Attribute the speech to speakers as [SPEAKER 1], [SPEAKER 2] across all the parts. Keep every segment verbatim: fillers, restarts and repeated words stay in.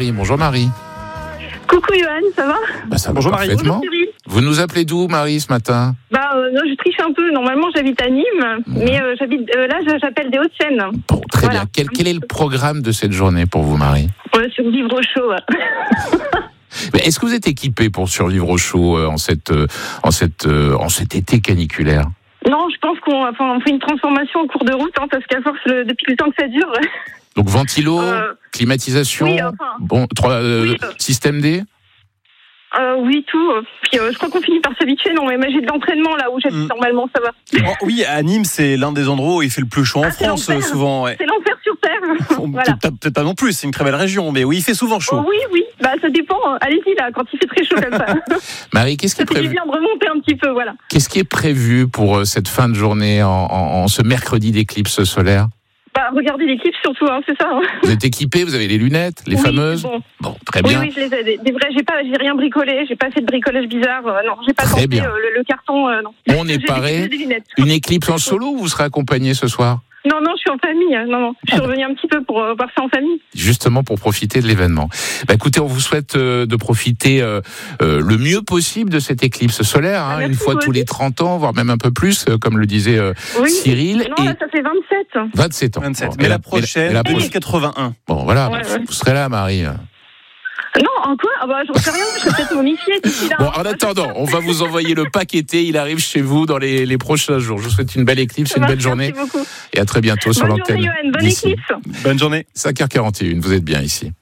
[SPEAKER 1] Marie. Bonjour Marie.
[SPEAKER 2] Coucou Johan, ça va?
[SPEAKER 1] Bah, ça
[SPEAKER 3] Bonjour
[SPEAKER 1] va
[SPEAKER 3] Marie.
[SPEAKER 1] parfaitement.
[SPEAKER 2] Bonjour Cyril.
[SPEAKER 1] Vous nous appelez d'où Marie ce matin?
[SPEAKER 2] Bah euh, non, je triche un peu. Normalement, j'habite à Nîmes,
[SPEAKER 1] Ouais.
[SPEAKER 2] mais euh, j'habite euh, là, j'appelle des Hauts-de-Seine.
[SPEAKER 1] Bon, très
[SPEAKER 2] Voilà.
[SPEAKER 1] bien. Quel, quel est le programme de cette journée pour vous Marie?
[SPEAKER 2] Ouais, survivre au chaud.
[SPEAKER 1] Mais est-ce que vous êtes équipé pour survivre au chaud euh, en, cette, euh, en, cette, euh, en cet été caniculaire?
[SPEAKER 2] Non, je pense qu'on enfin, on fait une transformation en cours de route, hein, parce qu'à force, le, depuis le temps que ça dure.
[SPEAKER 1] Donc ventilo,
[SPEAKER 2] Euh,
[SPEAKER 1] climatisation,
[SPEAKER 2] oui, enfin,
[SPEAKER 1] bon, trois, euh,
[SPEAKER 2] oui, euh,
[SPEAKER 1] système D.
[SPEAKER 2] Euh, oui, tout. Puis euh, je crois qu'on finit par s'habituer. Non, mais moi, j'ai de l'entraînement là où j'habite
[SPEAKER 3] Mm.
[SPEAKER 2] normalement, ça va.
[SPEAKER 3] Oh, oui, à Nîmes, c'est l'un des endroits où il fait le plus chaud en
[SPEAKER 2] Ah, c'est
[SPEAKER 3] France,
[SPEAKER 2] l'enfer.
[SPEAKER 3] souvent. Ouais.
[SPEAKER 2] C'est l'enfer sur terre.
[SPEAKER 3] Bon,
[SPEAKER 2] Voilà.
[SPEAKER 3] peut-être, peut-être pas non plus, c'est une très belle région, mais oui, il fait souvent chaud.
[SPEAKER 2] Oh, oui, oui. Bah, ça dépend. Allez-y là, quand il fait très chaud comme ça.
[SPEAKER 1] Marie, qu'est-ce qui
[SPEAKER 2] Ça
[SPEAKER 1] est
[SPEAKER 2] fait du
[SPEAKER 1] prévu?
[SPEAKER 2] bien de remonter un petit peu, voilà.
[SPEAKER 1] Qu'est-ce qui est prévu pour euh, cette fin de journée en, en, en ce mercredi d'éclipse solaire?
[SPEAKER 2] Bah, regardez l'équipe surtout, hein, c'est ça. Hein.
[SPEAKER 1] Vous êtes équipé, vous avez les lunettes, les
[SPEAKER 2] Oui,
[SPEAKER 1] fameuses.
[SPEAKER 2] bon.
[SPEAKER 1] Bon, très
[SPEAKER 2] Oui,
[SPEAKER 1] bien.
[SPEAKER 2] oui, je les ai. Des, des vrais, j'ai pas, j'ai rien bricolé, j'ai pas fait de bricolage bizarre. Euh, non, j'ai pas
[SPEAKER 1] Très
[SPEAKER 2] tenté
[SPEAKER 1] bien.
[SPEAKER 2] euh, le, le carton. Euh, non.
[SPEAKER 1] On est
[SPEAKER 2] J'ai
[SPEAKER 1] paré.
[SPEAKER 2] des, des lunettes.
[SPEAKER 1] Une éclipse en solo ou vous serez accompagné ce soir?
[SPEAKER 2] Non, non, je suis en famille. Non, non, je suis revenue un petit peu pour euh, voir ça en famille.
[SPEAKER 1] Justement pour profiter de l'événement. Bah, écoutez, on vous souhaite euh, de profiter euh, euh, le mieux possible de cette éclipse solaire, hein,
[SPEAKER 2] Ah,
[SPEAKER 1] une
[SPEAKER 2] merci,
[SPEAKER 1] fois
[SPEAKER 2] vous
[SPEAKER 1] tous les
[SPEAKER 2] aussi.
[SPEAKER 1] trente ans, voire même un peu plus, euh, comme le disait euh,
[SPEAKER 2] Oui.
[SPEAKER 1] Cyril.
[SPEAKER 2] Non,
[SPEAKER 1] et
[SPEAKER 2] là, ça fait vingt-sept.
[SPEAKER 1] vingt-sept ans.
[SPEAKER 3] vingt-sept.
[SPEAKER 1] Bon,
[SPEAKER 3] mais
[SPEAKER 1] et
[SPEAKER 3] la prochaine,
[SPEAKER 1] et la
[SPEAKER 3] deux mille
[SPEAKER 1] prochaine.
[SPEAKER 3] quatre-vingt-un.
[SPEAKER 1] Bon, voilà,
[SPEAKER 2] Ouais,
[SPEAKER 1] bah,
[SPEAKER 2] ouais.
[SPEAKER 1] vous serez là, Marie.
[SPEAKER 2] Non, en quoi? Ah bah, j'en sais rien, je vais peut-être momifier d'ici là.
[SPEAKER 1] Bon,
[SPEAKER 2] hein.
[SPEAKER 1] en attendant, on va vous envoyer le paqueté. Il arrive chez vous dans les, les prochains jours. Je vous souhaite une belle éclipse,
[SPEAKER 2] Ça
[SPEAKER 1] une
[SPEAKER 2] marche,
[SPEAKER 1] belle journée.
[SPEAKER 2] Merci beaucoup.
[SPEAKER 1] Et à très bientôt sur
[SPEAKER 2] Bonne
[SPEAKER 1] l'antenne.
[SPEAKER 2] journée, Johan. Bonne
[SPEAKER 1] d'ici.
[SPEAKER 2] éclipse.
[SPEAKER 3] Bonne journée.
[SPEAKER 1] cinq heures quarante et une, vous êtes bien ici.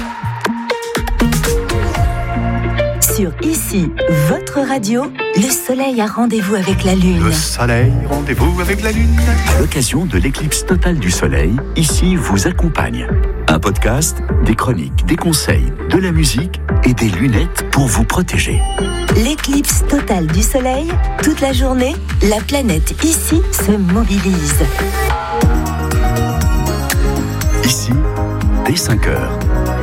[SPEAKER 4] Sur Ici, votre radio, le soleil a rendez-vous avec la lune.
[SPEAKER 5] Le soleil, rendez-vous avec la lune.
[SPEAKER 6] À l'occasion de l'éclipse totale du soleil, Ici vous accompagne. Un podcast, des chroniques, des conseils, de la musique et des lunettes pour vous protéger.
[SPEAKER 4] L'éclipse totale du soleil, toute la journée, la planète Ici se mobilise.
[SPEAKER 6] Ici, dès cinq heures.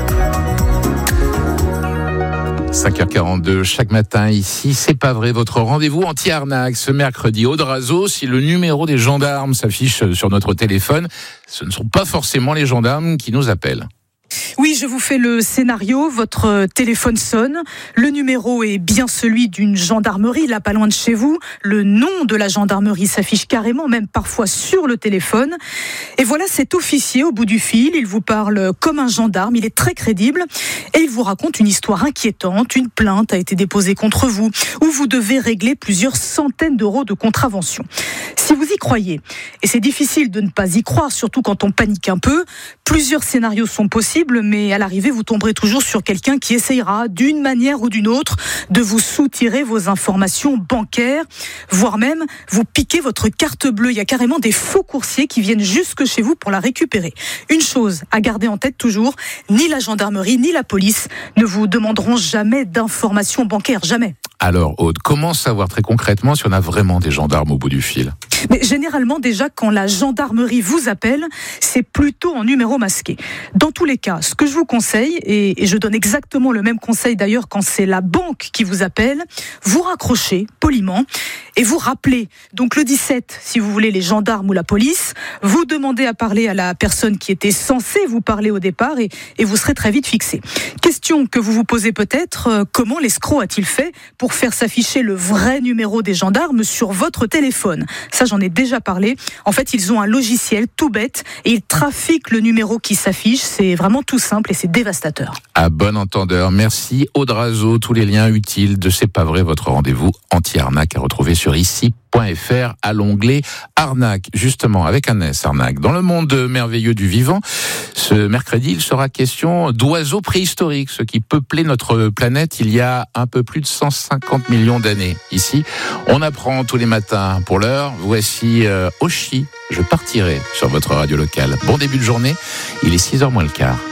[SPEAKER 1] cinq heures quarante-deux, chaque matin ici, c'est pas vrai, votre rendez-vous anti-arnaque ce mercredi. Audrazo, si le numéro des gendarmes s'affiche sur notre téléphone, ce ne sont pas forcément les gendarmes qui nous appellent.
[SPEAKER 7] Oui, je vous fais le scénario. Votre téléphone sonne. Le numéro est bien celui d'une gendarmerie, là, pas loin de chez vous. Le nom de la gendarmerie s'affiche carrément, même parfois sur le téléphone. Et voilà cet officier au bout du fil. Il vous parle comme un gendarme. Il est très crédible. Et il vous raconte une histoire inquiétante. Une plainte a été déposée contre vous, où vous devez régler plusieurs centaines d'euros de contravention. Si vous y croyez, et c'est difficile de ne pas y croire, surtout quand on panique un peu, plusieurs scénarios sont possibles, mais à l'arrivée, vous tomberez toujours sur quelqu'un qui essayera, d'une manière ou d'une autre, de vous soutirer vos informations bancaires, voire même vous piquer votre carte bleue. Il y a carrément des faux coursiers qui viennent jusque chez vous pour la récupérer. Une chose à garder en tête toujours, ni la gendarmerie, ni la police ne vous demanderont jamais d'informations bancaires, jamais.
[SPEAKER 1] Alors, Aude, comment savoir très concrètement si on a vraiment des gendarmes au bout du fil?
[SPEAKER 7] Mais généralement, déjà, quand la gendarmerie vous appelle, c'est plutôt en numéro masqué. Dans tous les cas, ce que je vous conseille, et, et je donne exactement le même conseil d'ailleurs quand c'est la banque qui vous appelle, vous raccrochez poliment et vous rappelez. Donc le dix-sept, si vous voulez, les gendarmes ou la police, vous demandez à parler à la personne qui était censée vous parler au départ et, et vous serez très vite fixé. Question que vous vous posez peut-être, euh, comment l'escroc a-t-il fait pour faire s'afficher le vrai numéro des gendarmes sur votre téléphone? Ça, j'en ai déjà parlé. En fait, ils ont un logiciel tout bête et ils trafiquent le numéro qui s'affiche. C'est vraiment tout simple et c'est dévastateur.
[SPEAKER 1] À bon entendeur, merci Audrazo. Tous les liens utiles de C'est pas vrai, votre rendez-vous anti-arnaque à retrouver sur ici point f r à l'onglet arnaque, justement avec un S, arnaque. Dans le monde merveilleux du vivant, ce mercredi, il sera question d'oiseaux préhistoriques, ceux qui peuplaient notre planète il y a un peu plus de cent cinquante millions d'années. Ici, on apprend tous les matins. Pour l'heure, voici euh, Oshi, je partirai sur votre radio locale. Bon début de journée, il est six heures moins le quart.